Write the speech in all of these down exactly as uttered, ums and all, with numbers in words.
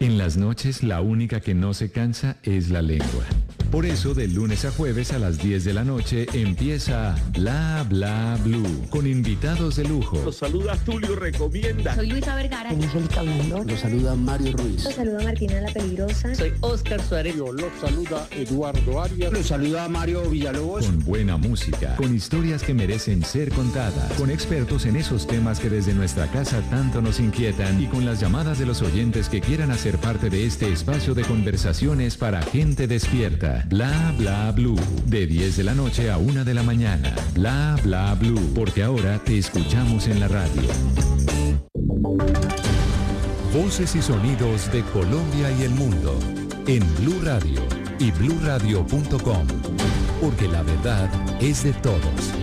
En las noches, la única que no se cansa es la lengua. Por eso, de lunes a jueves a las diez de la noche empieza Bla Bla Blue, con invitados de lujo. Los saluda Tulio Recomienda. Soy Luisa Vergara. Angélica Blandón. Los saluda Mario Ruiz. Los saluda Martina La Peligrosa. Soy Oscar Suárez. Los saluda Eduardo Arias. Los saluda Mario Villalobos. Con buena música, con historias que merecen ser contadas, con expertos en esos temas que desde nuestra casa tanto nos inquietan y con las llamadas de los oyentes que quieran hacer parte de este espacio de conversaciones para gente despierta. Bla Bla Blue, de diez de la noche a una de la mañana. Bla Bla Blue, porque ahora te escuchamos en la radio. Voces y sonidos de Colombia y el mundo en Blue Radio y blue radio punto com, porque la verdad es de todos.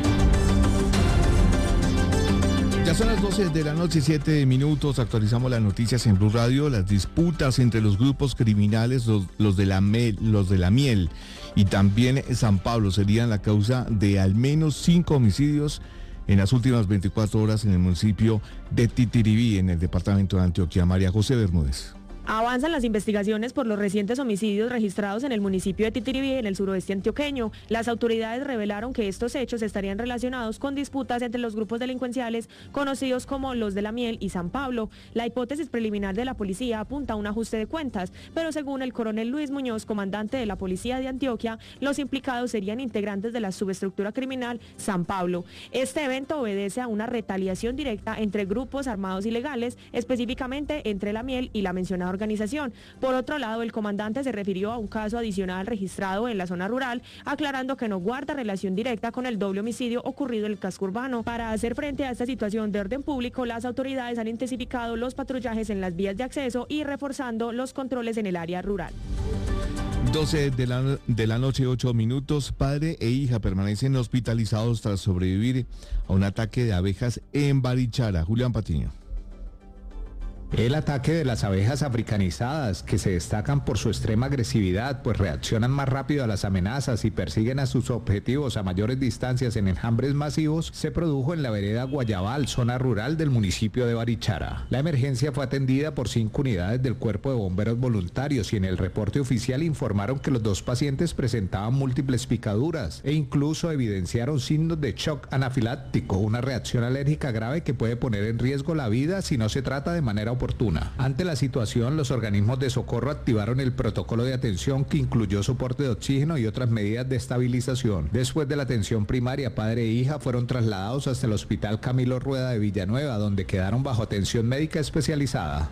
Ya son las doce de la noche, siete minutos. Actualizamos las noticias en Blue Radio. Las disputas entre los grupos criminales, los, los, de, la Mel, los de la Miel y también San Pablo serían la causa de al menos cinco homicidios en las últimas veinticuatro horas en el municipio de Titiribí, en el departamento de Antioquia. María José Bermúdez. Avanzan las investigaciones por los recientes homicidios registrados en el municipio de Titiribí, en el suroeste antioqueño. Las autoridades revelaron que estos hechos estarían relacionados con disputas entre los grupos delincuenciales conocidos como los de la Miel y San Pablo. La hipótesis preliminar de la policía apunta a un ajuste de cuentas, pero según el coronel Luis Muñoz, comandante de la policía de Antioquia, los implicados serían integrantes de la subestructura criminal San Pablo. Este evento obedece a una retaliación directa entre grupos armados ilegales, específicamente entre la Miel y la mencionada organización. Por otro lado, el comandante se refirió a un caso adicional registrado en la zona rural, aclarando que no guarda relación directa con el doble homicidio ocurrido en el casco urbano. Para hacer frente a esta situación de orden público, las autoridades han intensificado los patrullajes en las vías de acceso y reforzando los controles en el área rural. doce de la, de la noche, ocho minutos. Padre e hija permanecen hospitalizados tras sobrevivir a un ataque de abejas en Barichara. Julián Patiño. El ataque de las abejas africanizadas, que se destacan por su extrema agresividad, pues reaccionan más rápido a las amenazas y persiguen a sus objetivos a mayores distancias en enjambres masivos, se produjo en la vereda Guayabal, zona rural del municipio de Barichara. La emergencia fue atendida por cinco unidades del Cuerpo de Bomberos Voluntarios y en el reporte oficial informaron que los dos pacientes presentaban múltiples picaduras e incluso evidenciaron signos de shock anafiláctico, una reacción alérgica grave que puede poner en riesgo la vida si no se trata de manera oportuna. Ante la situación, los organismos de socorro activaron el protocolo de atención que incluyó soporte de oxígeno y otras medidas de estabilización. Después de la atención primaria, padre e hija fueron trasladados hasta el Hospital Camilo Rueda de Villanueva, donde quedaron bajo atención médica especializada.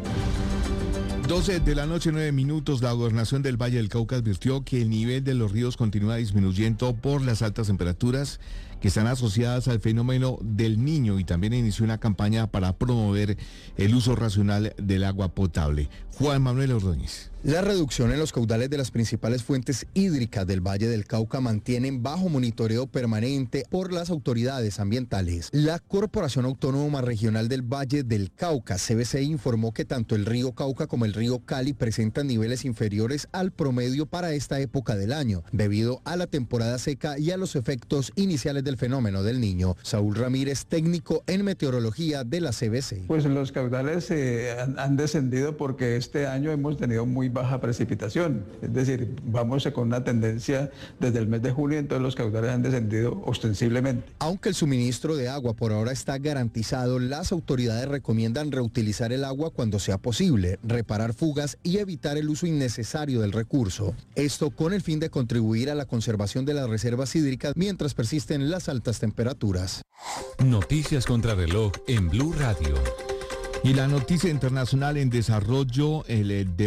doce de la noche, nueve minutos. La gobernación del Valle del Cauca advirtió que el nivel de los ríos continúa disminuyendo por las altas temperaturas que están asociadas al fenómeno del Niño y también inició una campaña para promover el uso racional del agua potable. Juan Manuel Ordóñez. La reducción en los caudales de las principales fuentes hídricas del Valle del Cauca mantienen bajo monitoreo permanente por las autoridades ambientales. La Corporación Autónoma Regional del Valle del Cauca, C B C, informó que tanto el río Cauca como el río Cali presentan niveles inferiores al promedio para esta época del año, debido a la temporada seca y a los efectos iniciales del fenómeno del Niño. Saúl Ramírez, técnico en meteorología de la C B C. Pues los caudales eh, han, han descendido porque este año hemos tenido muy baja precipitación, es decir, vamos con una tendencia desde el mes de julio, entonces los caudales han descendido ostensiblemente. Aunque el suministro de agua por ahora está garantizado, las autoridades recomiendan reutilizar el agua cuando sea posible, reparar fugas y evitar el uso innecesario del recurso. Esto con el fin de contribuir a la conservación de las reservas hídricas mientras persisten las altas temperaturas. Noticias contra reloj en Blue Radio. Y la noticia internacional en desarrollo, el de